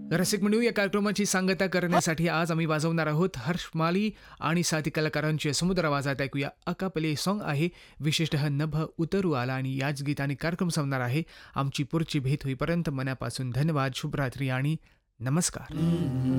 रसिक मंडळी, या कार्यक्रमाची सांगता करण्यासाठी आज आम्ही वाजवणार आहोत हर्ष माली आणि साथी कलाकारांचे समुद्र आवाजात ऐकूया अकापले सॉन्ग आहे, विशिष्ट नभ उतरू आला. आणि याच गीताने कार्यक्रम संपणार आहे. आमची पुढची भेट होईपर्यंत मनापासून धन्यवाद, शुभरात्री आणि नमस्कार.